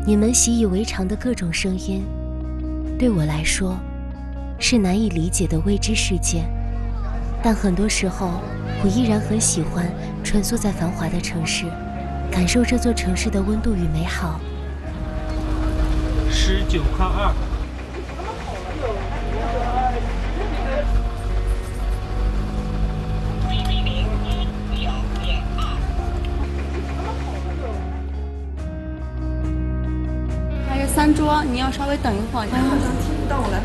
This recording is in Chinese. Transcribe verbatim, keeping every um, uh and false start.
你们习以为常的各种声音，对我来说是难以理解的未知世界。但很多时候，我依然很喜欢穿梭在繁华的城市，感受这座城市的温度与美好。 十九块二。 还有三桌，你要稍微等一会儿。 刚刚听不到，我来。